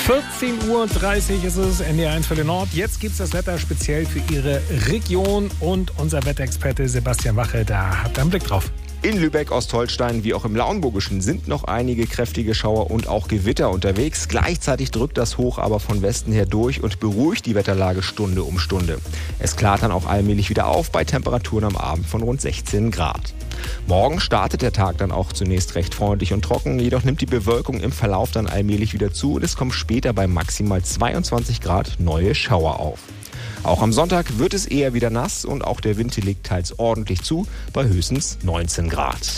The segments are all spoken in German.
14:30 Uhr ist es, NDR1 für den Nord. Jetzt gibt es das Wetter speziell für Ihre Region und unser Wetterexperte Sebastian Wache, da hat er einen Blick drauf. In Lübeck, Ostholstein wie auch im Lauenburgischen sind noch einige kräftige Schauer und auch Gewitter unterwegs. Gleichzeitig drückt das Hoch aber von Westen her durch und beruhigt die Wetterlage Stunde um Stunde. Es klart dann auch allmählich wieder auf bei Temperaturen am Abend von rund 16 Grad. Morgen startet der Tag dann auch zunächst recht freundlich und trocken, jedoch nimmt die Bewölkung im Verlauf dann allmählich wieder zu und es kommen später bei maximal 22 Grad neue Schauer auf. Auch am Sonntag wird es eher wieder nass und auch der Wind legt teils ordentlich zu, bei höchstens 19 Grad.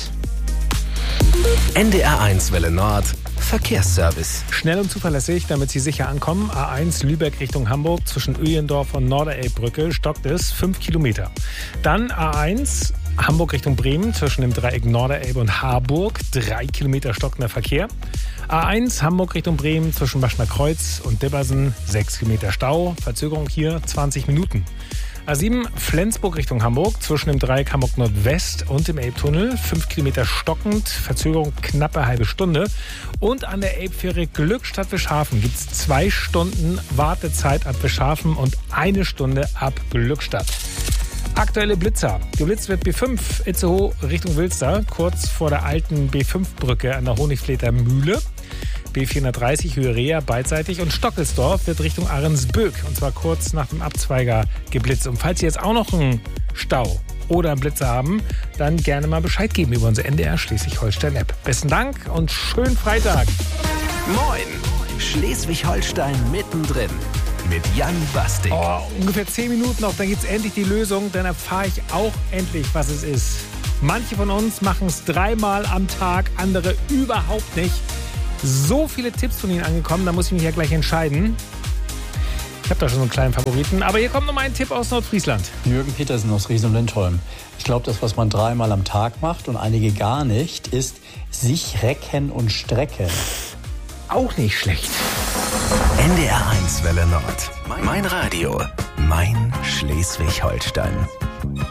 NDR1 Welle Nord, Verkehrsservice. Schnell und zuverlässig, damit Sie sicher ankommen. A1 Lübeck Richtung Hamburg zwischen Öhlendorf und Norderelbbrücke stockt es 5 Kilometer. Dann A1 Hamburg Richtung Bremen zwischen dem Dreieck Norderelbe und Harburg 3 Kilometer stockender Verkehr. A1 Hamburg Richtung Bremen zwischen Waschner Kreuz und Dibbersen 6 Kilometer Stau. Verzögerung hier 20 Minuten. A7 Flensburg Richtung Hamburg zwischen dem Dreieck Hamburg Nordwest und dem Elbtunnel 5 Kilometer stockend, Verzögerung knappe halbe Stunde. Und an der Elbfähre Glückstadt-Wischhafen gibt es 2 Stunden Wartezeit ab Wischhafen und 1 Stunde ab Glückstadt. Aktuelle Blitzer. Geblitzt wird B5 Itzehoe Richtung Wilster, kurz vor der alten B5-Brücke an der Honigfleter Mühle. B430 Höhe Reha beidseitig und Stockelsdorf wird Richtung Ahrensböck und zwar kurz nach dem Abzweiger geblitzt. Und falls Sie jetzt auch noch einen Stau oder einen Blitzer haben, dann gerne mal Bescheid geben über unsere NDR Schleswig-Holstein-App. Besten Dank und schönen Freitag. Moin, Schleswig-Holstein mittendrin mit Jan Bastik. Ungefähr 10 Minuten noch, dann gibt es endlich die Lösung, dann erfahre ich auch endlich, was es ist. Manche von uns machen es 3-mal am Tag, andere überhaupt nicht. So viele Tipps von Ihnen angekommen, da muss ich mich ja gleich entscheiden. Ich habe da schon so einen kleinen Favoriten, aber hier kommt noch mal ein Tipp aus Nordfriesland. Jürgen Petersen aus Riesen-Lindholm. Ich glaube, das, was man 3-mal am Tag macht und einige gar nicht, ist sich recken und strecken. Auch nicht schlecht. NDR1 Welle Nord. Mein Radio. Mein Schleswig-Holstein.